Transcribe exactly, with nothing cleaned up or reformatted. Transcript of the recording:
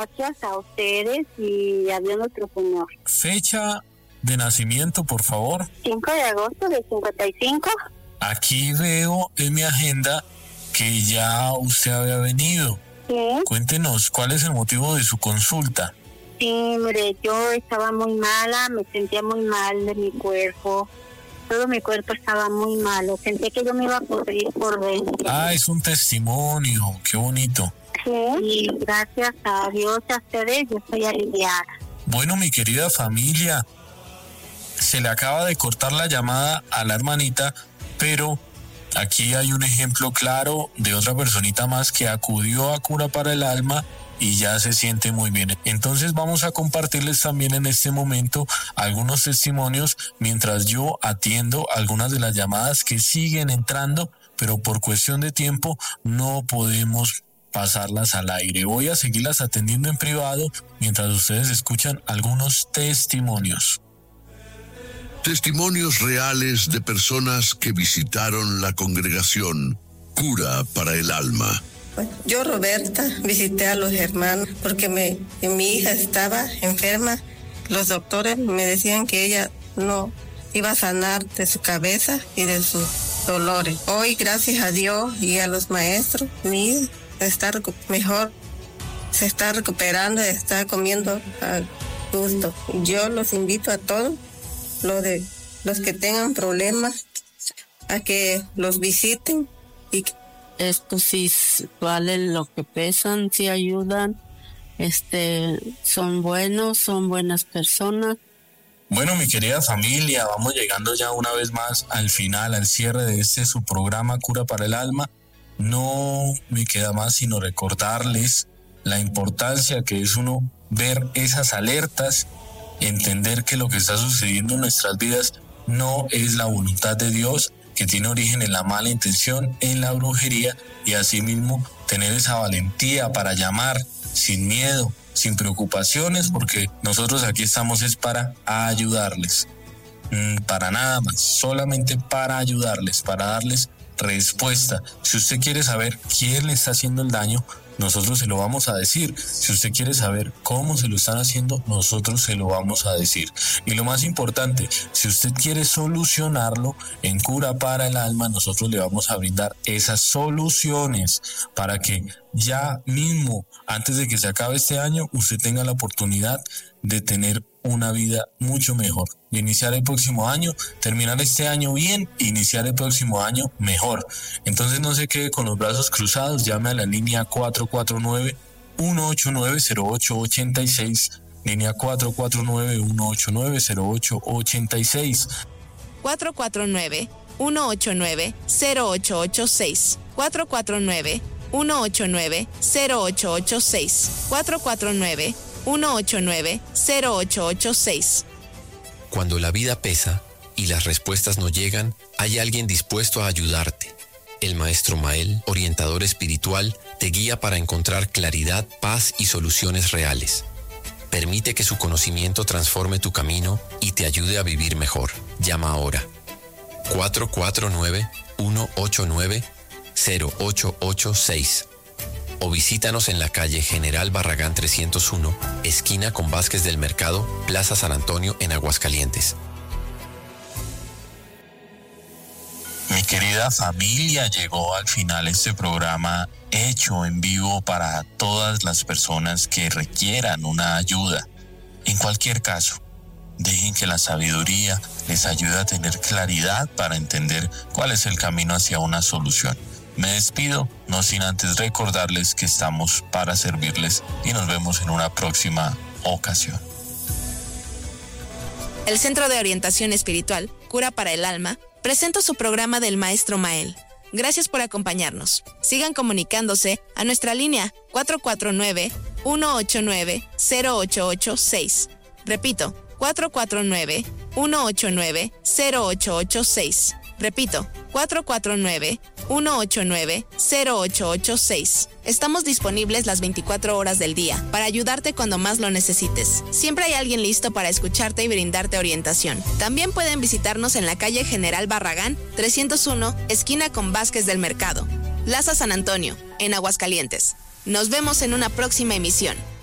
Gracias a ustedes y a Dios nuestro Señor. Fecha de nacimiento, por favor. cinco de agosto de cincuenta y cinco. Aquí veo en mi agenda que ya usted había venido. Sí. Cuéntenos, ¿cuál es el motivo de su consulta? Sí, mire, yo estaba muy mala, me sentía muy mal de mi cuerpo. Todo mi cuerpo estaba muy malo. Sentí que yo me iba a pudrir por dentro. Ah, es un testimonio, qué bonito. Sí, y gracias a Dios y a ustedes yo estoy aliviada. Bueno, mi querida familia, se le acaba de cortar la llamada a la hermanita, pero aquí hay un ejemplo claro de otra personita más que acudió a Cura para el Alma y ya se siente muy bien. Entonces vamos a compartirles también en este momento algunos testimonios mientras yo atiendo algunas de las llamadas que siguen entrando, pero por cuestión de tiempo no podemos pasarlas al aire. Voy a seguirlas atendiendo en privado mientras ustedes escuchan algunos testimonios. Testimonios reales de personas que visitaron la congregación Cura para el Alma. Yo, Roberta, visité a los hermanos porque me, mi hija estaba enferma. Los doctores me decían que ella no iba a sanar de su cabeza y de sus dolores. Hoy, gracias a Dios y a los maestros, mi hija está mejor, se está recuperando, está comiendo a gusto. Yo los invito a todos, los, de, los que tengan problemas, a que los visiten y que estos sí valen lo que pesan, sí ayudan, este, son buenos, son buenas personas. Bueno, mi querida familia, vamos llegando ya una vez más al final, al cierre de este su programa Cura para el Alma. No me queda más sino recordarles la importancia que es uno ver esas alertas, entender que lo que está sucediendo en nuestras vidas no es la voluntad de Dios, que tiene origen en la mala intención, en la brujería, y asimismo tener esa valentía para llamar sin miedo, sin preocupaciones, porque nosotros aquí estamos es para ayudarles, para nada más, solamente para ayudarles, para darles respuesta. Si usted quiere saber quién le está haciendo el daño, nosotros se lo vamos a decir. Si usted quiere saber cómo se lo están haciendo, nosotros se lo vamos a decir. Y lo más importante, si usted quiere solucionarlo, en Cura para el Alma nosotros le vamos a brindar esas soluciones para que ya mismo, antes de que se acabe este año, usted tenga la oportunidad de tener una vida mucho mejor, de iniciar el próximo año, terminar este año bien, iniciar el próximo año mejor. Entonces no se quede con los brazos cruzados, llame a la línea cuatro cuatro nueve, uno ocho nueve, cero ocho ocho seis, línea cuatro cuatro nueve, uno ocho nueve, cero ocho ocho seis. cuatro cuatro nueve, uno ocho nueve, cero ocho ocho seis, cuatro cuatro nueve, uno ocho nueve, cero ocho ocho seis, cuatro cuatro nueve, uno ocho nueve, cero ocho ocho seis. Cuando la vida pesa y las respuestas no llegan, hay alguien dispuesto a ayudarte. El Maestro Mael, orientador espiritual, te guía para encontrar claridad, paz y soluciones reales. Permite que su conocimiento transforme tu camino y te ayude a vivir mejor. Llama ahora. cuatro cuatro nueve, uno ocho nueve, cero ocho ocho seis. O visítanos en la calle General Barragán trescientos uno, esquina con Vázquez del Mercado, Plaza San Antonio, en Aguascalientes. Mi querida familia, llegó al final este programa hecho en vivo para todas las personas que requieran una ayuda. En cualquier caso, dejen que la sabiduría les ayude a tener claridad para entender cuál es el camino hacia una solución. Me despido, no sin antes recordarles que estamos para servirles y nos vemos en una próxima ocasión. El Centro de Orientación Espiritual, Cura para el Alma, presenta su programa del Maestro Mael. Gracias por acompañarnos. Sigan comunicándose a nuestra línea cuatro cuatro nueve, uno ocho nueve, cero ocho ocho seis. Repito, cuatro cuatro nueve, uno ocho nueve, cero ocho ocho seis. Repito, cuatro cuatro nueve, uno ocho nueve, cero ocho ocho seis. Estamos disponibles las veinticuatro horas del día para ayudarte cuando más lo necesites. Siempre hay alguien listo para escucharte y brindarte orientación. También pueden visitarnos en la calle General Barragán trescientos uno, esquina con Vázquez del Mercado, Plaza San Antonio, en Aguascalientes. Nos vemos en una próxima emisión.